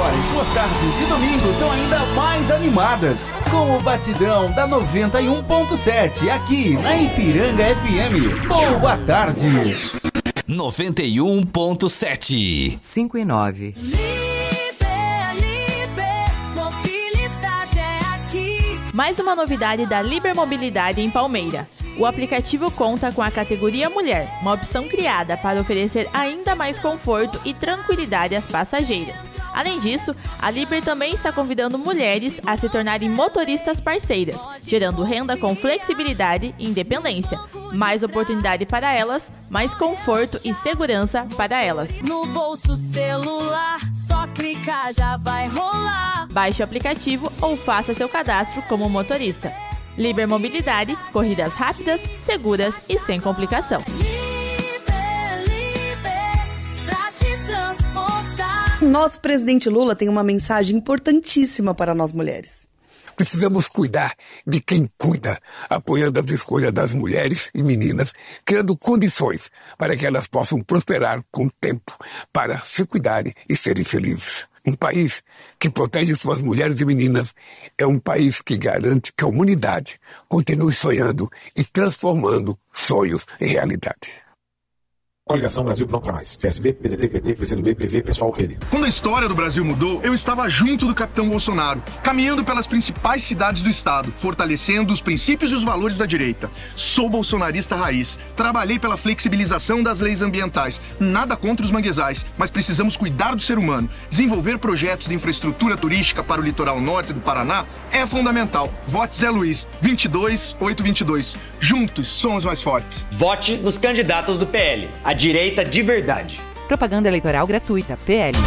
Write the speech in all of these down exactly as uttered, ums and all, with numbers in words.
Agora, suas tardes de domingo são ainda mais animadas com o Batidão da noventa e um ponto sete aqui na Ipiranga F M. Boa tarde. noventa e um ponto sete. cinco e nove. Mais uma novidade da Liber Mobilidade em Palmeira. O aplicativo conta com a categoria Mulher, uma opção criada para oferecer ainda mais conforto e tranquilidade às passageiras. Além disso, a Liber também está convidando mulheres a se tornarem motoristas parceiras, gerando renda com flexibilidade e independência. Mais oportunidade para elas, mais conforto e segurança para elas. No bolso celular, só clicar já vai rolar. Baixe o aplicativo ou faça seu cadastro como motorista. Liber Mobilidade, corridas rápidas, seguras e sem complicação. Liber, Liber, pra te transportar. Nosso presidente Lula tem uma mensagem importantíssima para nós mulheres. Precisamos cuidar de quem cuida, apoiando as escolhas das mulheres e meninas, criando condições para que elas possam prosperar com o tempo, para se cuidarem e serem felizes. Um país que protege suas mulheres e meninas é um país que garante que a humanidade continue sonhando e transformando sonhos em realidade. Coligação Brasil Pronto para Mais. P S B, P D T, P T, P C do B, P V, Pessoal, Rede. Quando a história do Brasil mudou, eu estava junto do capitão Bolsonaro, caminhando pelas principais cidades do estado, fortalecendo os princípios e os valores da direita. Sou bolsonarista raiz. Trabalhei pela flexibilização das leis ambientais. Nada contra os manguezais, mas precisamos cuidar do ser humano. Desenvolver projetos de infraestrutura turística para o litoral norte do Paraná é fundamental. Vote Zé Luiz, vinte e dois, oito vinte e dois. Juntos somos mais fortes. Vote nos candidatos do P L. A direita de verdade. Propaganda eleitoral gratuita, P L.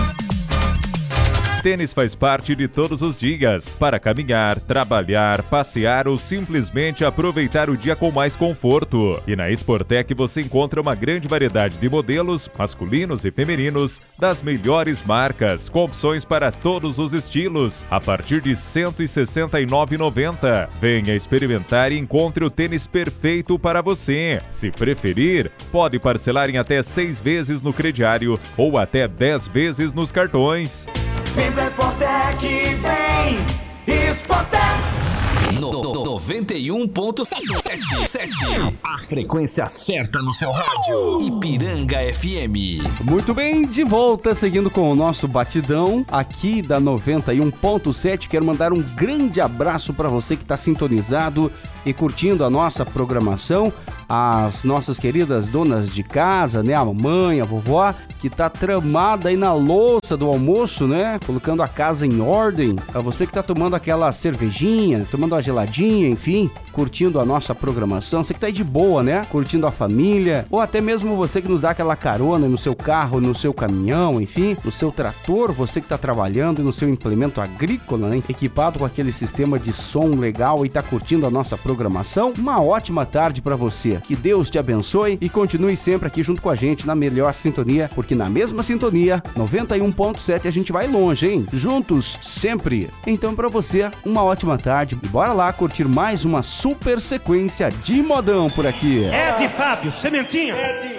Tênis faz parte de todos os dias, para caminhar, trabalhar, passear ou simplesmente aproveitar o dia com mais conforto. E na Sportec você encontra uma grande variedade de modelos, masculinos e femininos, das melhores marcas, com opções para todos os estilos, a partir de cento e sessenta e nove reais e noventa centavos. Venha experimentar e encontre o tênis perfeito para você. Se preferir, pode parcelar em até seis vezes no crediário ou até dez vezes nos cartões. Vem pra Sportec, vem! Sportec! No, no, noventa e um ponto sete. A frequência certa no seu rádio. Ipiranga F M. Muito bem, de volta, seguindo com o nosso batidão aqui da noventa e um ponto sete. Quero mandar um grande abraço para você que está sintonizado e curtindo a nossa programação. As nossas queridas donas de casa, né? A mamãe, a vovó, que tá tramada aí na louça do almoço, né? Colocando a casa em ordem. Pra você que tá tomando aquela cervejinha, tomando uma geladinha, enfim, curtindo a nossa programação. Você que tá aí de boa, né? Curtindo a família. Ou até mesmo você que nos dá aquela carona no seu carro, no seu caminhão, enfim, no seu trator. Você que tá trabalhando no seu implemento agrícola, né? Equipado com aquele sistema de som legal e tá curtindo a nossa programação. Uma ótima tarde pra você. Que Deus te abençoe e continue sempre aqui junto com a gente na melhor sintonia, porque na mesma sintonia, noventa e um ponto sete, a gente vai longe, hein? Juntos, sempre. Então pra você, uma ótima tarde e bora lá curtir mais uma super sequência de modão por aqui. Ed Fábio, Sementinha. Ed.